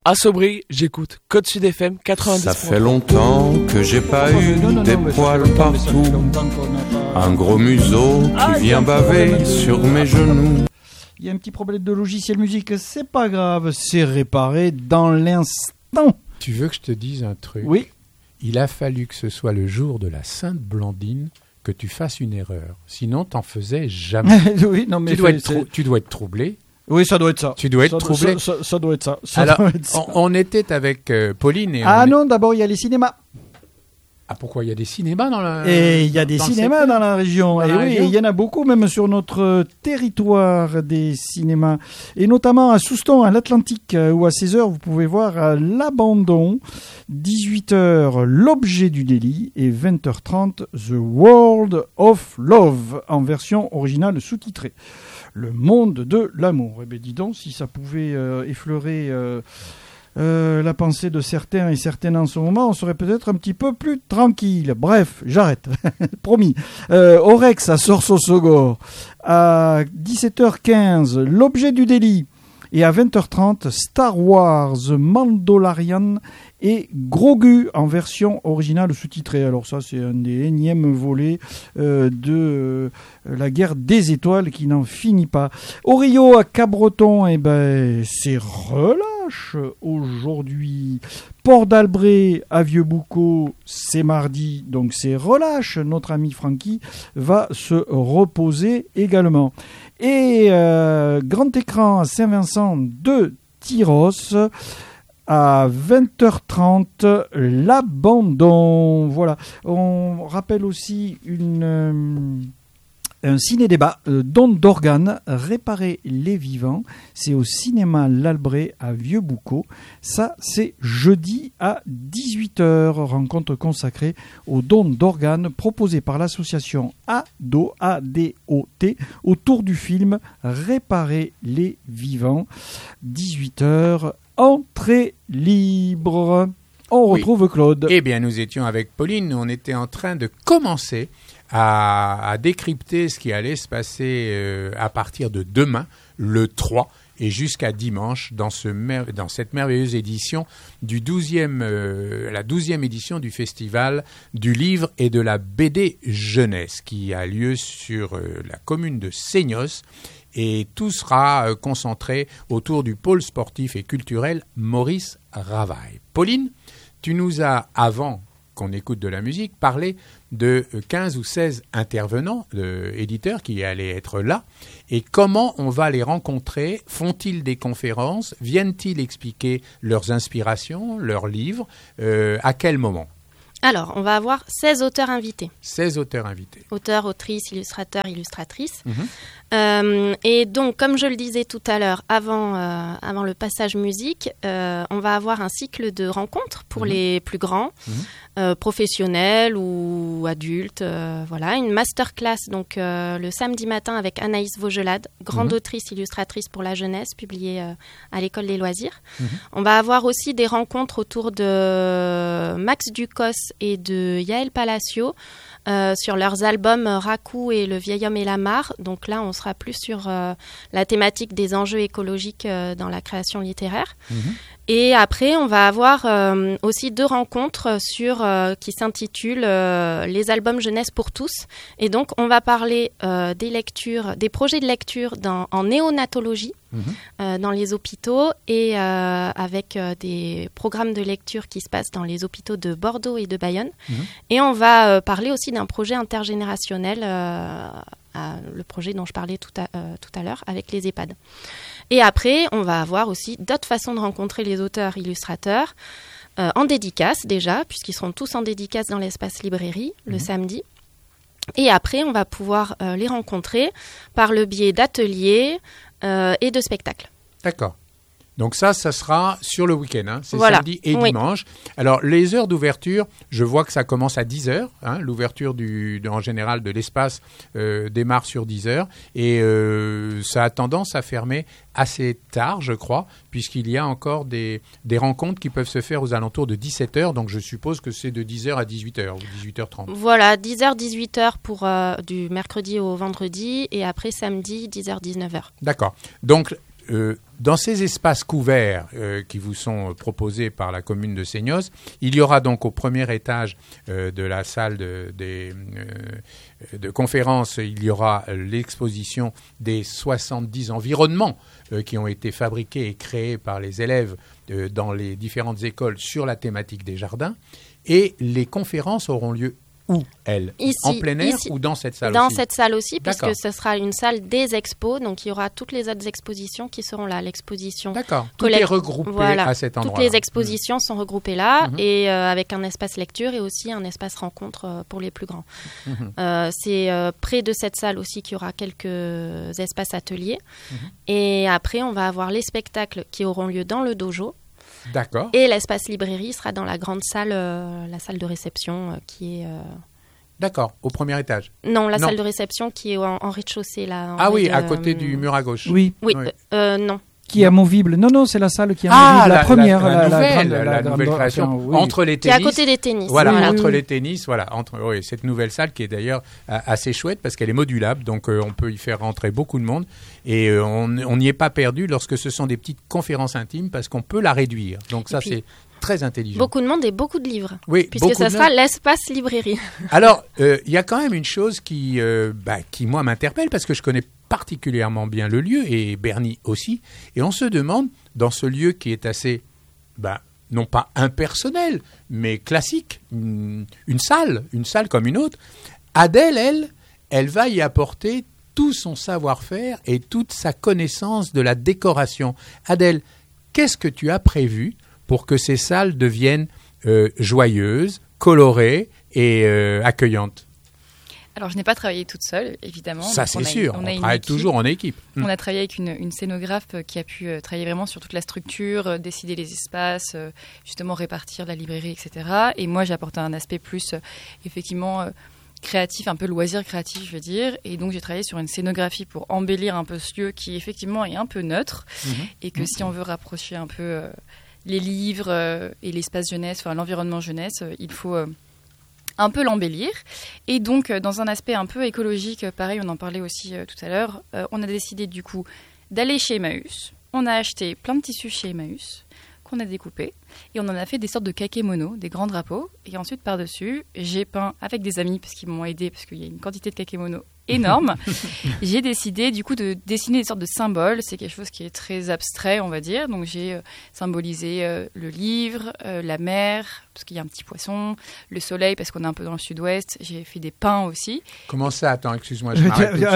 À Sobry, j'écoute Côte Sud FM 90. Ça fait longtemps que j'ai pas eu des poils partout, un gros museau qui vient baver sur mes genoux. Il y a un petit problème de logiciel musique, c'est pas grave, c'est réparé dans l'instant. Tu veux que je te dise un truc ? Oui. Il a fallu que ce soit le jour de la Sainte Blandine que tu fasses une erreur. Sinon, t'en faisais jamais. Oui, non, mais tu dois être troublé. Oui, ça doit être ça. Tu dois être troublé. Ça doit être ça. Alors, on était avec Pauline et... non, d'abord, il y a les cinémas. Ah, pourquoi il y a des cinémas dans la... Et il y a des cinémas dans la région. Et oui, il y en a beaucoup, même sur notre territoire, des cinémas. Et notamment à Souston, à l'Atlantique, où à 16h, vous pouvez voir L'Abandon, 18h, L'Objet du délit, et 20h30, The World of Love, en version originale sous-titrée. Le monde de l'amour. Eh bien, dis donc, si ça pouvait effleurer... la pensée de certains et certaines en ce moment, on serait peut-être un petit peu plus tranquille. Bref, j'arrête, promis. Orex à Sorsosogor, à 17h15, L'Objet du délit, et à 20h30, Star Wars Mandalorian et Grogu en version originale sous-titrée. Alors ça, c'est un des énièmes volets de la guerre des étoiles qui n'en finit pas. Au Rio, à Cabreton, eh ben, c'est relâche aujourd'hui. Port d'Albret à Vieux-Boucau, c'est mardi, donc c'est relâche. Notre ami Francky va se reposer également. Et grand écran à Saint-Vincent de Tyros, à 20h30, L'Abandon. Voilà. On rappelle aussi un ciné-débat, don d'organes, réparer les vivants. C'est au cinéma L'Albret à Vieux-Boucau. Ça, c'est jeudi à 18h. Rencontre consacrée au don d'organes proposée par l'association ADOT autour du film Réparer les vivants. 18h, entrée libre. On retrouve Claude. Eh bien, nous étions avec Pauline. On était en train de commencer à décrypter ce qui allait se passer à partir de demain, le 3, et jusqu'à dimanche, dans cette merveilleuse édition du la 12e édition du Festival du livre et de la BD jeunesse, qui a lieu sur la commune de Seignos. Et tout sera concentré autour du pôle sportif et culturel Maurice Ravaille. Pauline, tu nous as, avant qu'on écoute de la musique, parlé de 15 ou 16 intervenants, éditeurs qui allaient être là. Et comment on va les rencontrer ? Font-ils des conférences ? Viennent-ils expliquer leurs inspirations, leurs livres ? À quel moment ? Alors, on va avoir 16 auteurs invités. 16 auteurs invités. Auteurs, autrices, illustrateurs, illustratrices. Et donc, comme je le disais tout à l'heure, avant le passage musique, on va avoir un cycle de rencontres pour les plus grands, professionnels ou adultes. Voilà, une masterclass donc, le samedi matin avec Anaïs Vaugelade, grande autrice, illustratrice pour la jeunesse, publiée à l'École des loisirs. On va avoir aussi des rencontres autour de Max Ducos et de Yael Palacio, sur leurs albums Raku et Le vieil homme et la mare. Donc là, on sera plus sur la thématique des enjeux écologiques dans la création littéraire. Et après, on va avoir aussi 2 rencontres qui s'intitulent Les albums jeunesse pour tous. Et donc, on va parler des lectures, des projets de lecture en néonatologie dans les hôpitaux et avec des programmes de lecture qui se passent dans les hôpitaux de Bordeaux et de Bayonne. Et on va parler aussi d'un projet intergénérationnel, le projet dont je parlais tout à l'heure avec les EHPAD. Et après, on va avoir aussi d'autres façons de rencontrer les auteurs-illustrateurs, en dédicace déjà, puisqu'ils seront tous en dédicace dans l'espace librairie le samedi. Et après, on va pouvoir les rencontrer par le biais d'ateliers et de spectacles. D'accord. Donc ça sera sur le week-end, hein. C'est samedi et dimanche. Alors, les heures d'ouverture, je vois que ça commence à 10h. Hein. L'ouverture en général de l'espace démarre sur 10h. Et ça a tendance à fermer assez tard, je crois, puisqu'il y a encore des rencontres qui peuvent se faire aux alentours de 17h. Donc, je suppose que c'est de 10h à 18h ou 18h30. Voilà, 10h, 18h pour du mercredi au vendredi. Et après, samedi, 10h, 19h. D'accord. Donc, Dans ces espaces couverts qui vous sont proposés par la commune de Seignos, il y aura donc au premier étage de la salle de conférence, il y aura l'exposition des 70 environnements qui ont été fabriqués et créés par les élèves dans les différentes écoles sur la thématique des jardins. Et les conférences auront lieu où, elles ? Ici, en plein air ici, ou dans cette salle dans aussi ? cette salle aussi, D'accord. puisque ce sera une salle des expos. Donc, il y aura toutes les autres expositions qui seront là. L'exposition. D'accord. Tout est regroupé à cet endroit. Toutes les expositions sont regroupées là et avec un espace lecture et aussi un espace rencontre pour les plus grands. C'est près de cette salle aussi qu'il y aura quelques espaces ateliers. Et après, on va avoir les spectacles qui auront lieu dans le dojo. D'accord. Et l'espace librairie sera dans la grande salle, la salle de réception qui est... D'accord, au premier étage. Non, la salle de réception qui est en rez-de-chaussée. Là, à côté du mur à gauche. Oui. Non. Qui est amovible. Non, c'est la salle qui est amovible. La première, la nouvelle création. Oui. Entre les tennis. Qui est à côté des tennis. Voilà, entre les tennis. Voilà, cette nouvelle salle qui est d'ailleurs assez chouette parce qu'elle est modulable. Donc, on peut y faire rentrer beaucoup de monde. Et on n'y est pas perdu lorsque ce sont des petites conférences intimes parce qu'on peut la réduire. Donc, ça, c'est très intelligent. Beaucoup de monde et beaucoup de livres. Oui, puisque ça sera l'espace librairie. Alors, il y a quand même une chose qui moi, m'interpelle parce que je connais particulièrement bien le lieu et Bernie aussi. Et on se demande, dans ce lieu qui est assez, non pas impersonnel, mais classique, une salle comme une autre, Adèle, elle va y apporter tout son savoir-faire et toute sa connaissance de la décoration. Adèle, qu'est-ce que tu as prévu pour que ces salles deviennent joyeuses, colorées et accueillantes ? Alors, je n'ai pas travaillé toute seule, évidemment. Ça, c'est sûr. On travaille toujours en équipe. On a travaillé avec une scénographe qui a pu travailler vraiment sur toute la structure, décider les espaces, justement répartir la librairie, etc. Et moi, j'ai apporté un aspect plus, effectivement, créatif, un peu loisir créatif, je veux dire. Et donc, j'ai travaillé sur une scénographie pour embellir un peu ce lieu qui, effectivement, est un peu neutre. Et que si on veut rapprocher un peu les livres et l'espace jeunesse, enfin l'environnement jeunesse, il faut... un peu l'embellir. Et donc, dans un aspect un peu écologique, pareil, on en parlait aussi tout à l'heure, on a décidé du coup d'aller chez Emmaüs. On a acheté plein de tissus chez Emmaüs qu'on a découpés et on en a fait des sortes de kakémonos, des grands drapeaux. Et ensuite, par-dessus, j'ai peint avec des amis parce qu'ils m'ont aidé parce qu'il y a une quantité de kakémonos énorme. J'ai décidé du coup de dessiner des sortes de symboles. C'est quelque chose qui est très abstrait, on va dire. Donc j'ai symbolisé le livre, la mer, parce qu'il y a un petit poisson, le soleil, parce qu'on est un peu dans le sud-ouest. J'ai fait des pins aussi. Comment ça ? Attends, excuse-moi, je m'arrête tout de suite.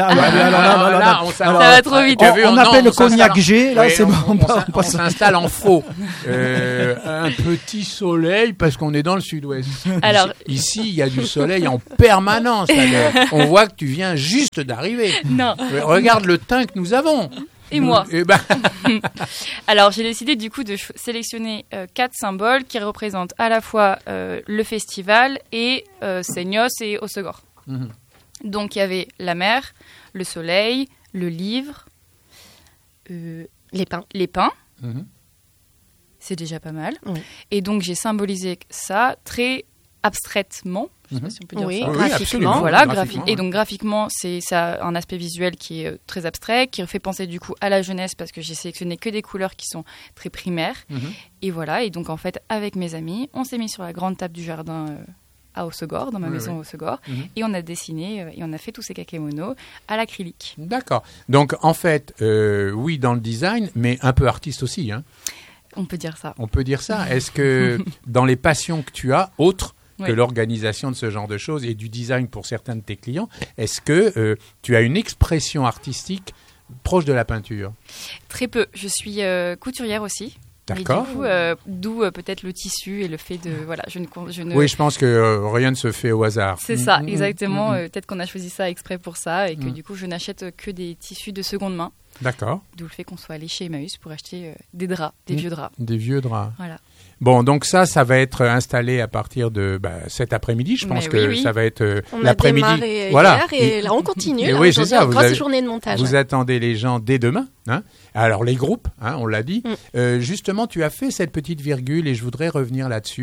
Ça va trop vite. On appelle le cognac G, là c'est bon. On s'installe en faux. Un petit soleil, parce qu'on est dans le sud-ouest. Alors, ici, il y a du soleil en permanence. On voit que tu viens juste d'arriver. Non. Regarde le teint que nous avons. Et moi. Alors, j'ai décidé du coup de sélectionner 4 symboles qui représentent à la fois le festival et Seignos et Hossegor. Donc, il y avait la mer, le soleil, le livre, les pins. C'est déjà pas mal. Et donc, j'ai symbolisé ça très abstraitement. Je ne sais pas si on peut dire ça. Graphiquement. Voilà, graphiquement. Et donc graphiquement, ça a un aspect visuel qui est très abstrait, qui fait penser du coup à la jeunesse parce que j'ai sélectionné que des couleurs qui sont très primaires. Et voilà, et donc en fait, avec mes amis, on s'est mis sur la grande table du jardin à Hossegor, dans ma maison à Hossegor, et on a dessiné et on a fait tous ces kakémonos à l'acrylique. D'accord. Donc en fait, oui, dans le design, mais un peu artiste aussi, hein. On peut dire ça. On peut dire ça. Est-ce que dans les passions que tu as, autres que l'organisation de ce genre de choses et du design pour certains de tes clients, est-ce que tu as une expression artistique proche de la peinture ? Très peu. Je suis couturière aussi. D'accord. Et du coup, d'où peut-être le tissu et le fait de... Voilà, je ne... Oui, je pense que rien ne se fait au hasard. C'est ça, exactement. Peut-être qu'on a choisi ça exprès pour ça et que du coup, je n'achète que des tissus de seconde main. D'accord. D'où le fait qu'on soit allé chez Emmaüs pour acheter des draps, des vieux draps. Des vieux draps. Voilà. Bon, donc ça va être installé à partir de cet après-midi. Je pense que ça va être l'après-midi. On a démarré hier et là on continue. Et oui, c'est ça. Grosse journée de montage. Vous attendez les gens dès demain. Hein. Alors les groupes, on l'a dit. Justement, tu as fait cette petite virgule et je voudrais revenir là-dessus.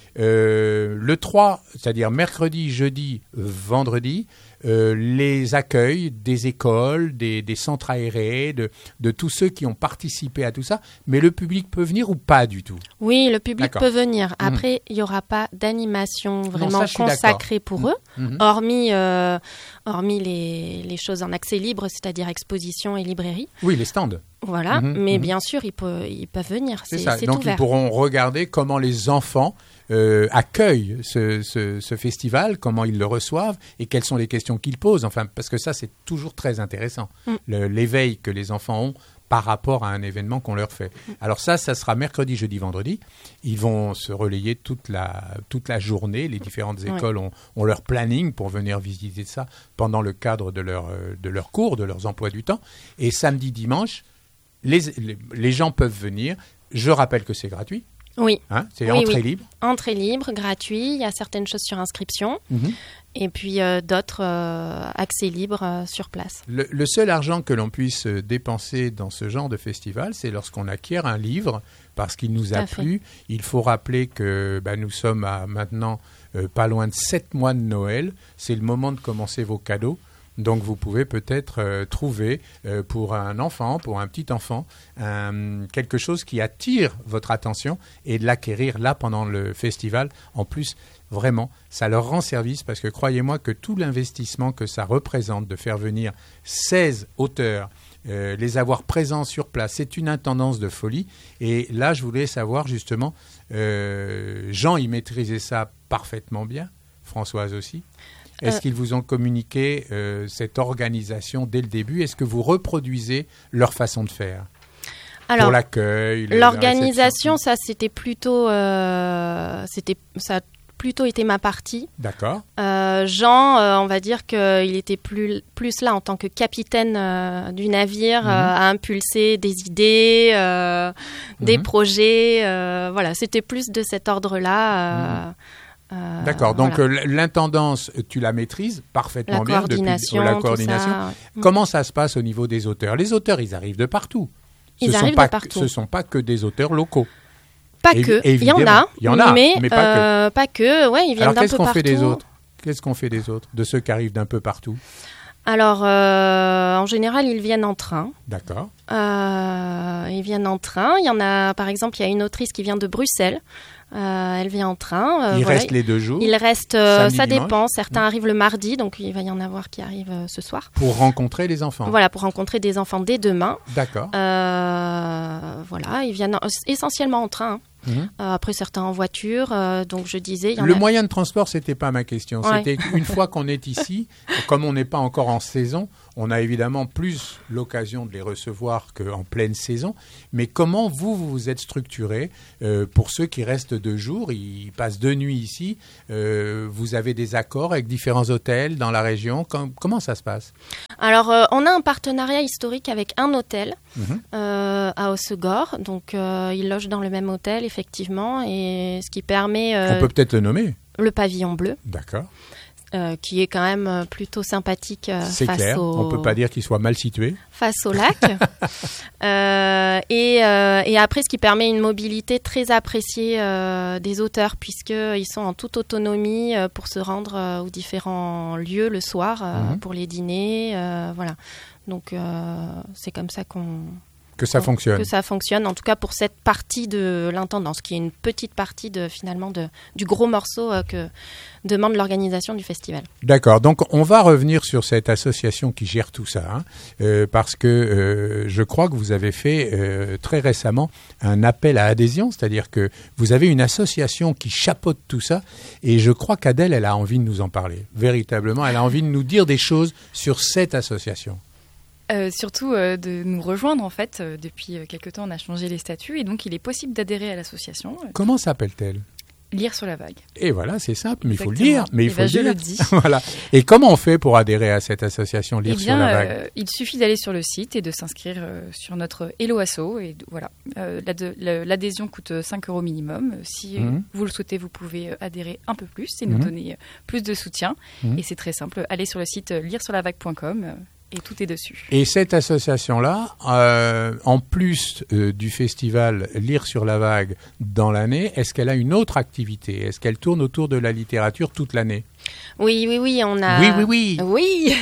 Le 3, c'est-à-dire mercredi, jeudi, vendredi, les accueils des écoles, des centres aérés, de tous ceux qui ont participé à tout ça. Mais le public peut venir ou pas du tout? Oui, le public peut venir. Après, il n'y aura pas d'animation vraiment consacrée pour eux, hormis les choses en accès libre, c'est-à-dire exposition et librairie. Oui, les stands. Voilà, mais bien sûr, ils peuvent venir. C'est ça. C'est Donc, ouvert. ils pourront regarder comment les enfants accueillent ce festival, comment ils le reçoivent et quelles sont les questions qu'ils posent. Enfin, parce que ça, c'est toujours très intéressant. L'éveil que les enfants ont par rapport à un événement qu'on leur fait. Alors ça sera mercredi, jeudi, vendredi. Ils vont se relayer toute la journée. Les différentes écoles ont leur planning pour venir visiter ça pendant le cadre de leur cours, de leurs emplois du temps. Et samedi, dimanche, les gens peuvent venir. Je rappelle que c'est gratuit. Oui. C'est entrée libre. Entrée libre, gratuit. Il y a certaines choses sur inscription. Et puis d'autres accès libre sur place. Le seul argent que l'on puisse dépenser dans ce genre de festival, c'est lorsqu'on acquiert un livre parce qu'il nous a plu. Il faut rappeler que nous sommes à maintenant pas loin de 7 mois de Noël. C'est le moment de commencer vos cadeaux. Donc vous pouvez peut-être trouver pour un enfant, pour un petit enfant, quelque chose qui attire votre attention et de l'acquérir là pendant le festival. En plus, vraiment, ça leur rend service parce que croyez-moi que tout l'investissement que ça représente de faire venir 16 auteurs, les avoir présents sur place, c'est une intendance de folie. Et là, je voulais savoir justement, Jean, il maîtrisait ça parfaitement bien, Françoise aussi. Est-ce qu'ils vous ont communiqué cette organisation dès le début? Est-ce que vous reproduisez leur façon de faire? Alors, pour l'accueil, l'organisation, ça c'était plutôt, ça a plutôt été ma partie. D'accord. Jean, on va dire qu'il était plus là en tant que capitaine du navire, à impulser des idées, des projets. Voilà, c'était plus de cet ordre-là. D'accord, donc voilà. L'intendance, tu la maîtrises parfaitement bien depuis la coordination. Ça, Comment ça se passe au niveau des auteurs? Les auteurs, ils arrivent de partout. Ils arrivent de partout. Ce ne sont pas que des auteurs locaux. Pas que, il y en a, mais pas que. Pas que, ouais, ils viennent d'un peu partout. Qu'est-ce qu'on fait des autres, de ceux qui arrivent d'un peu partout? Alors, en général, ils viennent en train. D'accord. Ils viennent en train. Il y en a, par exemple, il y a une autrice qui vient de Bruxelles. Elle vient en train. Il reste les 2 jours. Il reste, ça dépend. Certains arrivent le mardi, donc il va y en avoir qui arrivent ce soir. Pour rencontrer les enfants. Voilà, pour rencontrer des enfants dès demain. D'accord. Voilà, ils viennent essentiellement en train. Après, certains en voiture. Donc, je disais... Le moyen de transport, c'était pas ma question. Ouais. C'était une fois qu'on est ici, comme on n'est pas encore en saison, on a évidemment plus l'occasion de les recevoir qu'en pleine saison. Mais comment vous êtes structuré pour ceux qui restent 2 jours, ils passent 2 nuits ici. Vous avez des accords avec différents hôtels dans la région. Comment ça se passe? Alors, on a un partenariat historique avec un hôtel à Hossegor. Donc, ils logent dans le même hôtel, effectivement, et ce qui permet... on peut peut-être le nommer. Le Pavillon Bleu. D'accord. Qui est quand même plutôt sympathique c'est face clair. au... On ne peut pas dire qu'il soit mal situé. Face au lac. Et après, ce qui permet une mobilité très appréciée des auteurs, puisqu'ils sont en toute autonomie pour se rendre aux différents lieux le soir, pour les dîners. Voilà. Donc, c'est comme ça que ça fonctionne. Que ça fonctionne, en tout cas pour cette partie de l'intendance, qui est une petite partie du gros morceau que demande l'organisation du festival. D'accord, donc on va revenir sur cette association qui gère tout ça, parce que je crois que vous avez fait très récemment un appel à adhésion, c'est-à-dire que vous avez une association qui chapeaute tout ça, et je crois qu'Adèle, elle a envie de nous en parler. Véritablement, elle a envie de nous dire des choses sur cette association. Surtout de nous rejoindre en fait. Depuis quelque temps, on a changé les statuts et donc il est possible d'adhérer à l'association. Comment s'appelle-t-elle? Lire sur la vague. Et voilà, c'est simple, mais Exactement. Il faut le dire. Mais il faut je le le dire. dis. Voilà. Et comment on fait pour adhérer à cette association Lire sur la vague? Il suffit d'aller sur le site et de s'inscrire sur notre Hello Asso. Et voilà, l'adhésion coûte 5 € minimum. Si vous le souhaitez, vous pouvez adhérer un peu plus et nous donner plus de soutien. Et c'est très simple. Allez sur le site liresurlavague.com. et tout est dessus. Et cette association-là, en plus du festival Lire sur la vague dans l'année, est-ce qu'elle a une autre activité? Est-ce qu'elle tourne autour de la littérature toute l'année? Oui, on a... Oui.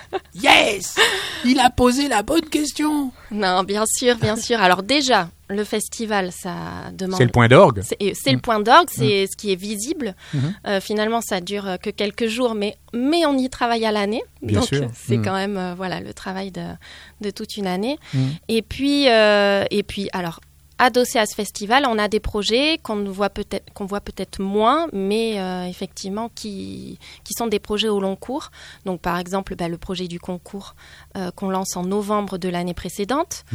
Yes! Il a posé la bonne question. Non, bien sûr. Alors déjà, le festival, ça demande... C'est le point d'orgue. C'est le point d'orgue, c'est ce qui est visible. Finalement, ça dure que quelques jours, mais on y travaille à l'année. Bien donc, sûr. c'est quand même le travail de toute une année. Et puis, alors... Adossé à ce festival, on a des projets qu'on voit peut-être moins, mais effectivement qui sont des projets au long cours. Donc par exemple, le projet du concours qu'on lance en novembre de l'année précédente,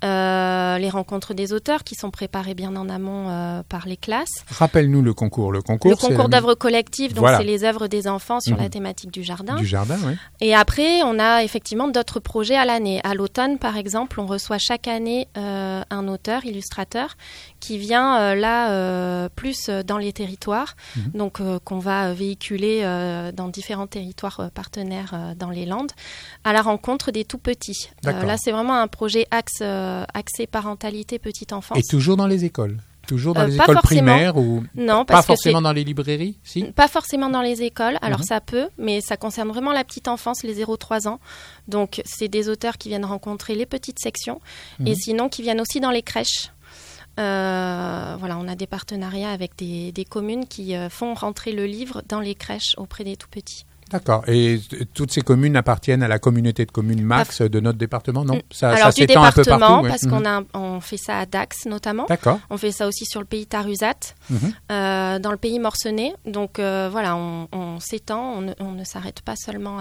les rencontres des auteurs qui sont préparées bien en amont par les classes. Rappelle-nous le concours. Le concours d'œuvres collectives, donc c'est les œuvres des enfants sur la thématique du jardin. Du jardin, oui. Et après, on a effectivement d'autres projets à l'année. À l'automne, par exemple, on reçoit chaque année un auteur, illustrateur, qui vient plus dans les territoires, donc qu'on va véhiculer dans différents territoires partenaires dans les Landes, à la rencontre des tout petits. Là, c'est vraiment un projet axé parentalité petite enfance. Et toujours dans les écoles? Toujours dans les écoles primaires ou non, pas forcément dans les librairies, si? Pas forcément dans les écoles. Alors ça peut, mais ça concerne vraiment la petite enfance, les 0-3 ans. Donc c'est des auteurs qui viennent rencontrer les petites sections et sinon qui viennent aussi dans les crèches. On a des partenariats avec des communes qui font rentrer le livre dans les crèches auprès des tout petits. D'accord. Et toutes ces communes appartiennent à la communauté de communes Max de notre département, non? Ça s'étend un peu partout. Parce qu'on fait ça à Dax notamment. D'accord. On fait ça aussi sur le pays Tarusat, dans le pays Morcenay. Donc on s'étend, on ne s'arrête pas seulement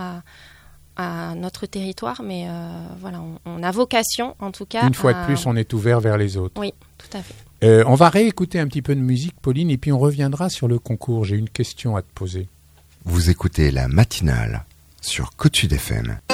à notre territoire, mais on a vocation en tout cas. Une fois de plus, on est ouvert vers les autres. Oui, tout à fait. On va réécouter un petit peu de musique, Pauline, et puis on reviendra sur le concours. J'ai une question à te poser. Vous écoutez la matinale sur Côte Sud FM.